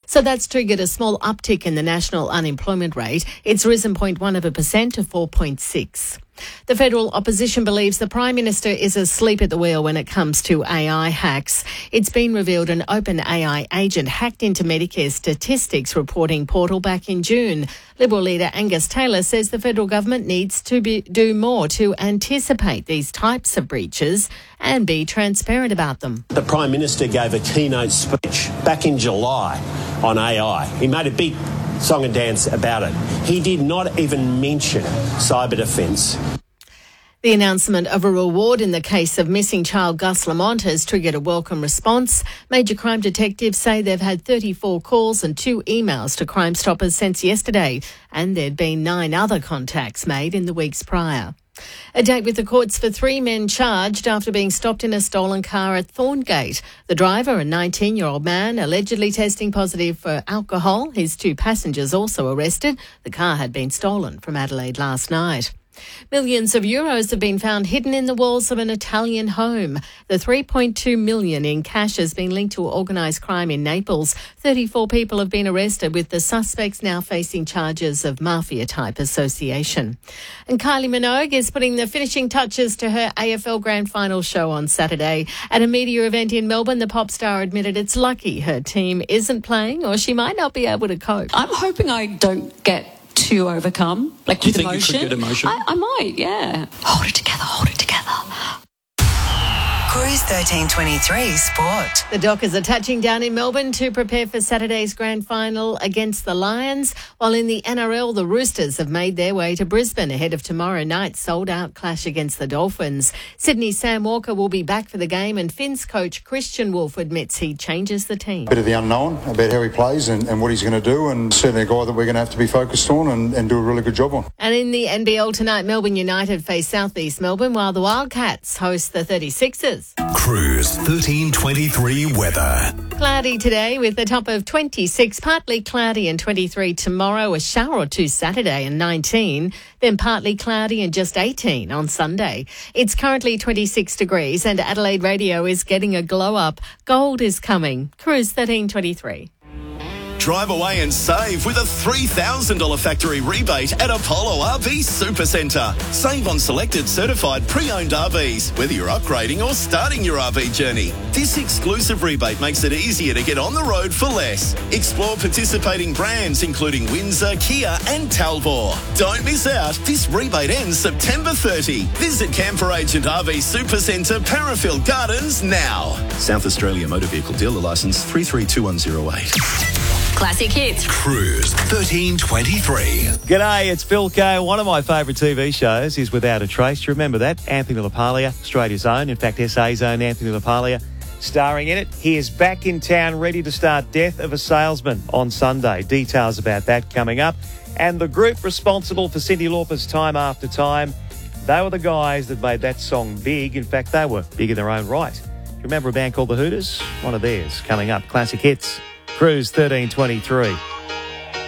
So that's triggered a small uptick in the national unemployment rate. It's risen 0.1% to 4.6%. The federal opposition believes the Prime Minister is asleep at the wheel when it comes to AI hacks. It's been revealed an OpenAI agent hacked into Medicare statistics reporting portal back in June. Liberal leader Angus Taylor says the federal government needs to do more to anticipate these types of breaches and be transparent about them. The Prime Minister gave a keynote speech back in July on AI. He made a big song and dance about it. He did not even mention cyber defence. The announcement of a reward in the case of missing child Gus Lamont has triggered a welcome response. Major crime detectives say they've had 34 calls and 2 emails to Crime Stoppers since yesterday, and there'd been 9 other contacts made in the weeks prior. A date with the courts for 3 men charged after being stopped in a stolen car at Thorngate. The driver, a 19-year-old man, allegedly testing positive for alcohol. His 2 passengers also arrested. The car had been stolen from Adelaide last night. Millions of euros have been found hidden in the walls of an Italian home. The 3.2 million in cash has been linked to organised crime in Naples. 34 people have been arrested, with the suspects now facing charges of mafia-type association. And Kylie Minogue is putting the finishing touches to her AFL Grand Final show on Saturday. At a media event in Melbourne, the pop star admitted it's lucky her team isn't playing, or she might not be able to cope. I'm hoping I don't get too overcome, like with emotion. You could get emotion? I might, yeah. Hold it together, hold it together. Cruise 1323 Sport. The Dockers are touching down in Melbourne to prepare for Saturday's grand final against the Lions, while in the NRL, the Roosters have made their way to Brisbane ahead of tomorrow night's sold-out clash against the Dolphins. Sydney's Sam Walker will be back for the game, and Finns coach Christian Wolf admits he changes the team. A bit of the unknown about how he plays and what he's going to do, and certainly a guy that we're going to have to be focused on and do a really good job on. And in the NBL tonight, Melbourne United face South East Melbourne, while the Wildcats host the 36ers. Cruise 1323 weather. Cloudy today with a top of 26, partly cloudy and 23 tomorrow, a shower or 2 Saturday and 19, then partly cloudy and just 18 on Sunday. It's currently 26 degrees and Adelaide Radio is getting a glow up. Gold is coming. Cruise 1323. Drive away and save with a $3,000 factory rebate at Apollo RV Supercentre. Save on selected certified pre-owned RVs, whether you're upgrading or starting your RV journey. This exclusive rebate makes it easier to get on the road for less. Explore participating brands including Windsor, Kia and Talbot. Don't miss out. This rebate ends September 30. Visit Camper Agent RV Supercentre, Parafield Gardens now. South Australia Motor Vehicle Dealer Licence 332108. Classic hits. Cruise 1323. G'day, it's Phil Kay. One of my favourite TV shows is Without a Trace. Do you remember that? Anthony LaPaglia, Australia's own, in fact SA's own Anthony LaPaglia, starring in it. He is back in town ready to start Death of a Salesman on Sunday. Details about that coming up. And the group responsible for Cyndi Lauper's Time After Time, they were the guys that made that song big. In fact, they were big in their own right. Do you remember a band called The Hooters? One of theirs coming up. Classic hits. Cruise 1323.